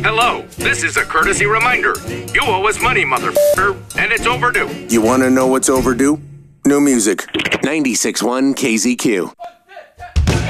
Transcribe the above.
Hello, this is a courtesy reminder. You owe us money, motherfucker, and it's overdue. You want to know what's overdue? New music. 96.1 KZQ.